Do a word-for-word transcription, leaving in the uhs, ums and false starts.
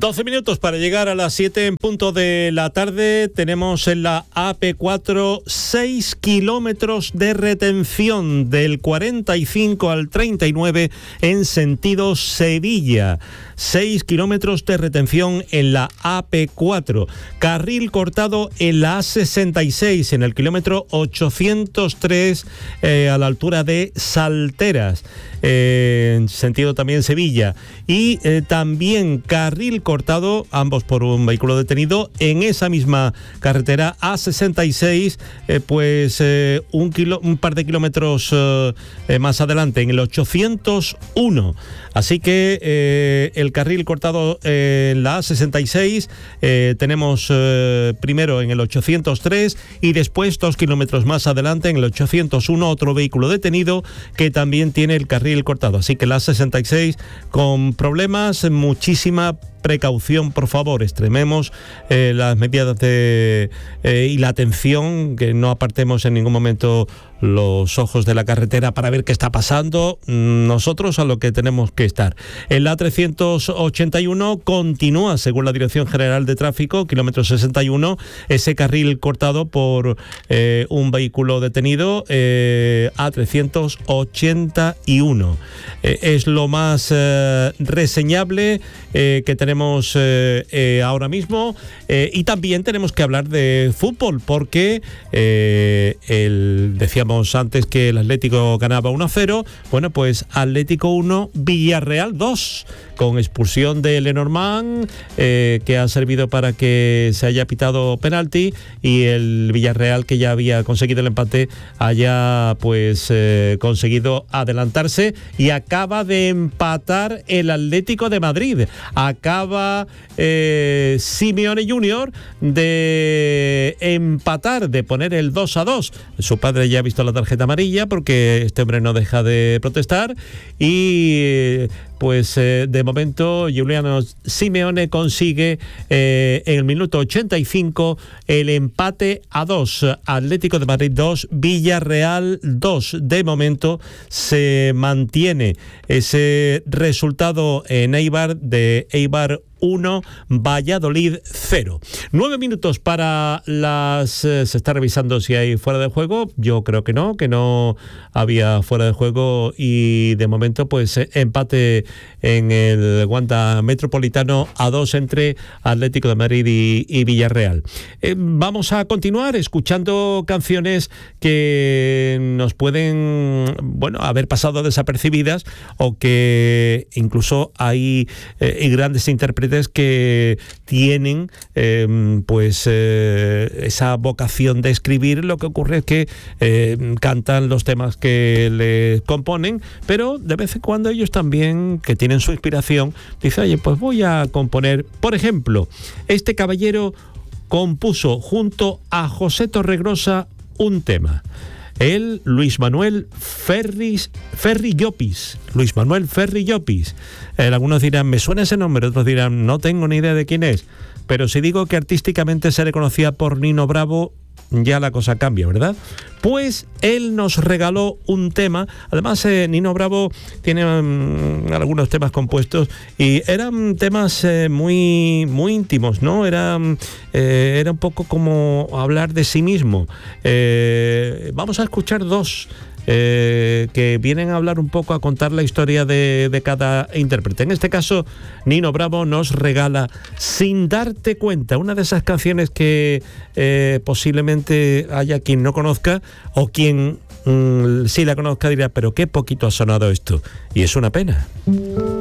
doce minutos para llegar a las siete en punto de la tarde. Tenemos en la A P cuatro seis kilómetros de retención del cuarenta y cinco al treinta y nueve en sentido Sevilla. seis kilómetros de retención en la A P cuatro. Carril cortado en la A sesenta y seis, en el kilómetro ochocientos tres, eh, a la altura de Salteras, eh, en sentido también Sevilla. Y eh, también carril cortado, ambos por un vehículo detenido, en esa misma carretera A sesenta y seis, eh, pues eh, un, kilo, un par de kilómetros eh, eh, más adelante, en el ochocientos uno. Así que eh, el carril cortado eh, en la A sesenta y seis, eh, tenemos eh, primero en el ochocientos tres y después dos kilómetros más adelante en el ochocientos uno otro vehículo detenido que también tiene el carril cortado. Así que la A sesenta y seis con problemas, muchísima precaución, por favor, extrememos eh, las medidas de, eh, y la atención, que no apartemos en ningún momento los ojos de la carretera para ver qué está pasando, nosotros a lo que tenemos que estar. En la A trescientos ochenta y uno continúa, según la Dirección General de Tráfico, kilómetro sesenta y uno, ese carril cortado por eh, un vehículo detenido, eh, A trescientos ochenta y uno. Eh, es lo más eh, reseñable eh, que tenemos eh, eh, ahora mismo, eh, y también tenemos que hablar de fútbol, porque eh, el, decíamos antes que el Atlético ganaba uno a cero, bueno, pues Atlético uno, Villarreal dos, con expulsión de Lenormand, eh, que ha servido para que se haya pitado penalti, y el Villarreal, que ya había conseguido el empate, haya pues eh, conseguido adelantarse, y acaba de empatar el Atlético de Madrid. Acaba eh, Simeone Junior de empatar, de poner el dos a dos. Su padre ya ha visto la tarjeta amarilla porque este hombre no deja de protestar, y pues eh, de momento Giuliano Simeone consigue eh, en el minuto ochenta y cinco el empate a dos. Atlético de Madrid dos, Villarreal dos. De momento se mantiene ese resultado en Eibar, de Eibar uno, Valladolid cero. Nueve minutos para las... Eh, se está revisando si hay fuera de juego. Yo creo que no, que no había fuera de juego, y de momento pues empate en el Wanda Metropolitano a dos entre Atlético de Madrid y, y Villarreal. Eh, vamos a continuar escuchando canciones que nos pueden, bueno, haber pasado desapercibidas, o que incluso hay eh, grandes intérpretes que tienen eh, pues eh, esa vocación de escribir. Lo que ocurre es que eh, cantan los temas que les componen, pero de vez en cuando ellos también, que tienen su inspiración, dicen, oye, pues voy a componer. Por ejemplo, este caballero compuso junto a José Torregrosa un tema. Él, Luis Manuel Ferris, Ferri Llopis, Luis Manuel Ferri Llopis. Eh, algunos dirán, me suena ese nombre, otros dirán, no tengo ni idea de quién es. Pero si digo que artísticamente se le conocía por Nino Bravo, ya la cosa cambia, ¿verdad? Pues él nos regaló un tema. Además, eh, Nino Bravo tiene um, algunos temas compuestos, y eran temas eh, muy, muy íntimos, ¿no? Era, eh, era un poco como hablar de sí mismo. Eh, vamos a escuchar dos Eh, que vienen a hablar un poco, a contar la historia de, de cada intérprete. En este caso, Nino Bravo nos regala Sin darte cuenta, una de esas canciones que eh, posiblemente haya quien no conozca, o quien mm, sí la conozca dirá, pero qué poquito ha sonado esto, y es una pena.